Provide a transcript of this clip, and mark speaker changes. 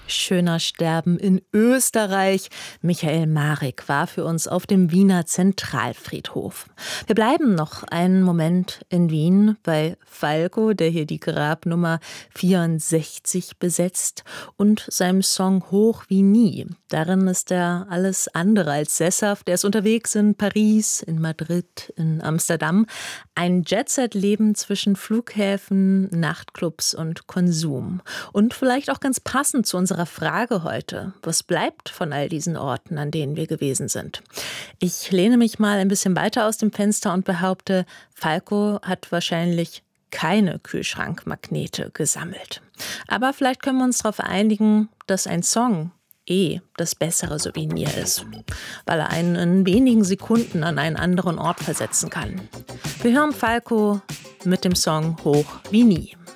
Speaker 1: Schöner sterben in Österreich. Michael Marek war für uns auf dem Wiener Zentralfriedhof. Wir bleiben noch einen Moment in Wien bei Falco, der hier die Grabnummer 64 besetzt, und seinem Song Hoch wie nie. Darin ist er alles andere als sesshaft. Er ist unterwegs in Paris, in Madrid, in Amsterdam. Ein Jet-Set-Leben zwischen Flughäfen, Nachtclubs und Konsum. Und vielleicht auch ganz passend zu unserer Frage heute: Was bleibt von all diesen Orten, an denen wir gewesen sind? Ich lehne mich mal ein bisschen weiter aus dem Fenster und behaupte, Falco hat wahrscheinlich keine Kühlschrankmagnete gesammelt. Aber vielleicht können wir uns darauf einigen, dass ein Song das bessere Souvenir ist, weil er einen in wenigen Sekunden an einen anderen Ort versetzen kann. Wir hören Falco mit dem Song Hoch wie nie.